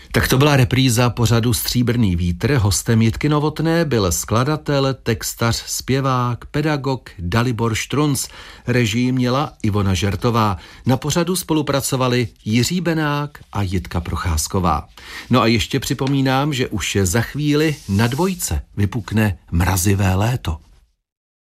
Tak to byla repríza pořadu Stříbrný vítr. Hostem Jitky Novotné byl skladatel, textař, zpěvák, pedagog Dalibor Štrunc. Režii měla Ivona Žertová. Na pořadu spolupracovali Jiří Benák a Jitka Procházková. No a ještě připomínám, že už za chvíli na Dvojce vypukne mrazivé léto.